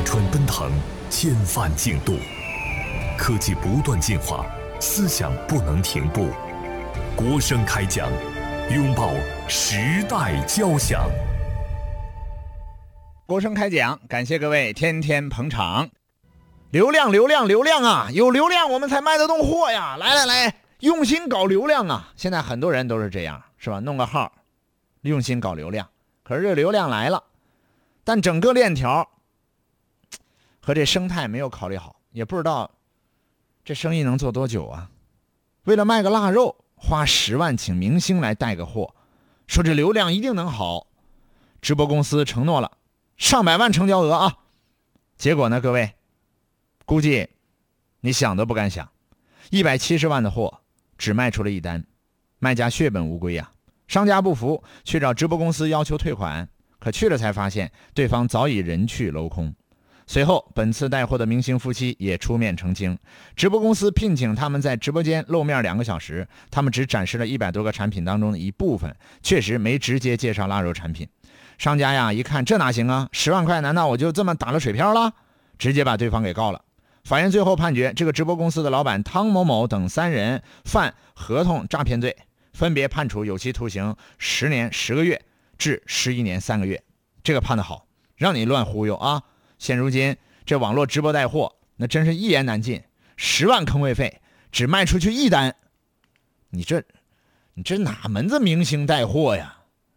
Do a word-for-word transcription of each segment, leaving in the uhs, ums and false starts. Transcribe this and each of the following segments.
川奔腾，千帆竞渡，科技不断进化，思想不能停步。国声开讲，拥抱时代交响。 国声开讲，感谢各位天天捧场。流量流量流量啊，有流量我们才卖得动货呀！来来来，用心搞流量啊！现在很多人都是这样，是吧？弄个号，用心搞流量。可是这流量来了，但整个链条和这生态没有考虑好，也不知道这生意能做多久啊。为了卖个腊肉，花十万请明星来带个货，说这流量一定能好。直播公司承诺了上百万成交额啊，结果呢，各位估计你想都不敢想，一百七十万的货只卖出了一单，卖家血本无归啊。商家不服，去找直播公司要求退款，可去了才发现对方早已人去楼空。随后本次带货的明星夫妻也出面澄清，直播公司聘请他们在直播间露面两个小时，他们只展示了一百多个产品当中的一部分，确实没直接介绍腊肉产品。商家呀一看这哪行啊，十万块难道我就这么打了水漂了？直接把对方给告了。法院最后判决这个直播公司的老板汤某某等三人犯合同诈骗罪，分别判处有期徒刑十年十个月至十一年三个月。这个判得好，让你乱忽悠啊！现如今这网络直播带货那真是一言难尽，十万坑位费只卖出去一单，你这你这哪门子明星带货呀？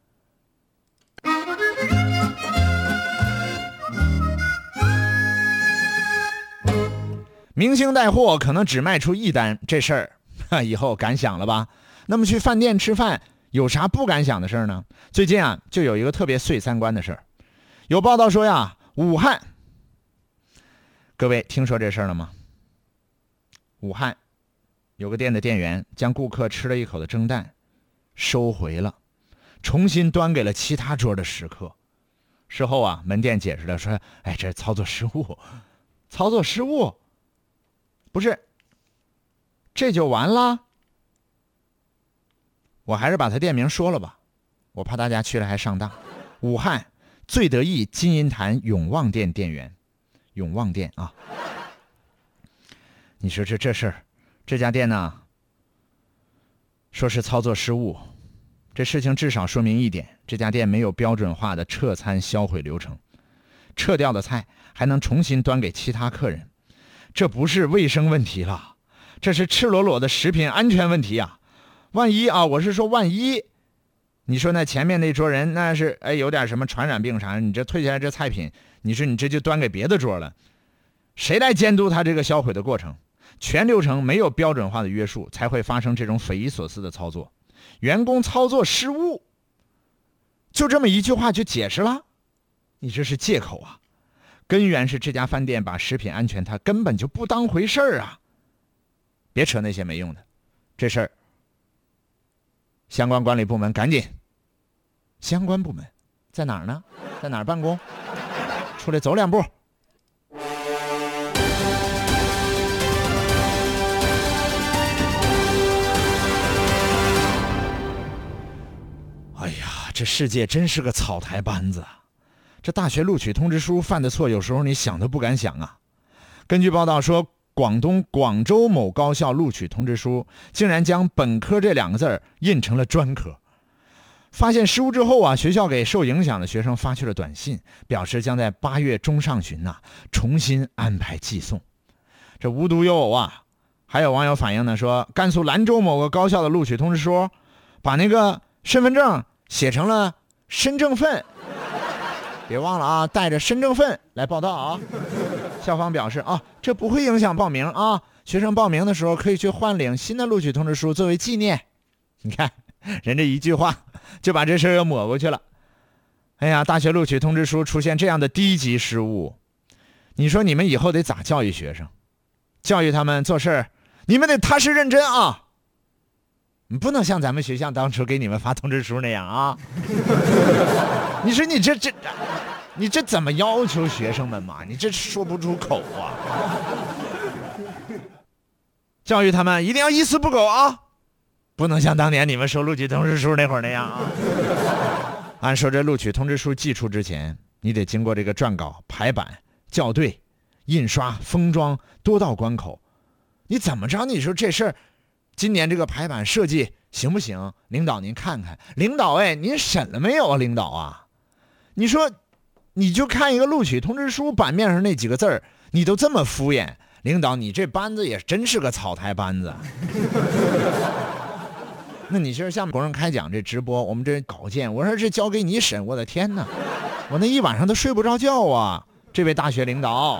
明星带货可能只卖出一单，这事儿以后敢想了吧？那么去饭店吃饭有啥不敢想的事儿呢？最近啊就有一个特别碎三观的事儿。有报道说呀，武汉，各位听说这事儿了吗？武汉有个店的店员将顾客吃了一口的蒸蛋收回了，重新端给了其他桌的食客。事后啊，门店解释了说，哎，这是操作失误，操作失误，不是，这就完了？我还是把他店名说了吧，我怕大家去了还上当。武汉最得意金银潭永旺店店员，永旺店啊，你说这这事儿，这家店呢说是操作失误，这事情至少说明一点，这家店没有标准化的撤餐销毁流程，撤掉的菜还能重新端给其他客人，这不是卫生问题了，这是赤裸裸的食品安全问题啊！万一啊，我是说万一，你说那前面那桌人那是哎有点什么传染病啥，你这退下来这菜品，你说你这就端给别的桌了，谁来监督他这个销毁的过程？全流程没有标准化的约束，才会发生这种匪夷所思的操作。员工操作失误，就这么一句话就解释了？你这是借口啊！根源是这家饭店把食品安全它根本就不当回事儿啊！别扯那些没用的，这事儿相关管理部门赶紧。相关部门在哪儿呢？在哪儿办公？出来走两步。哎呀，这世界真是个草台班子啊！这大学录取通知书犯的错，有时候你想都不敢想啊。根据报道说，广东广州某高校录取通知书竟然将本科这两个字印成了专科。发现失误之后啊，学校给受影响的学生发去了短信，表示将在八月中上旬呐、啊、重新安排寄送。这无独有偶啊，还有网友反映呢，说甘肃兰州某个高校的录取通知书把那个身份证写成了身证份，别忘了啊，带着身证份来报到啊。校方表示啊，这不会影响报名啊，学生报名的时候可以去换领新的录取通知书作为纪念。你看人这一句话就把这事儿又抹过去了。哎呀，大学录取通知书出现这样的低级失误，你说你们以后得咋教育学生？教育他们做事儿，你们得踏实认真啊！你不能像咱们学校当初给你们发通知书那样啊！你说你这这，你这怎么要求学生们嘛？你这说不出口啊！教育他们一定要一丝不苟啊！不能像当年你们收录取通知书那会儿那样啊！按说这录取通知书寄出之前，你得经过这个撰稿、排版、 校对、印刷、封装多道关口，你怎么着？你说这事儿，今年这个排版设计行不行？领导您看看，领导哎，您审了没有啊？领导啊，你说，你就看一个录取通知书版面上那几个字儿，你都这么敷衍，领导你这班子也真是个草台班子。那你说像国人开讲这直播，我们这稿件，我说这交给你审，我的天哪，我那一晚上都睡不着觉啊！这位大学领导，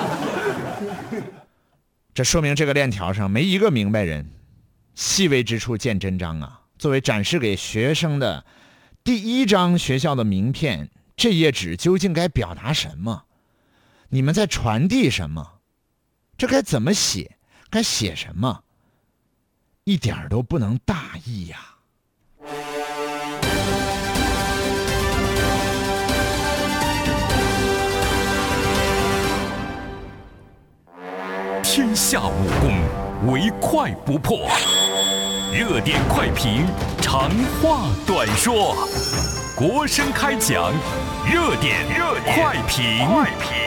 这说明这个链条上没一个明白人，细微之处见真章啊！作为展示给学生的第一张学校的名片，这页纸究竟该表达什么？你们在传递什么？这该怎么写？该写什么？一点都不能大意呀！ 天下武功，唯快不破。热点快评，长话短说。国声开讲，热点热点快评。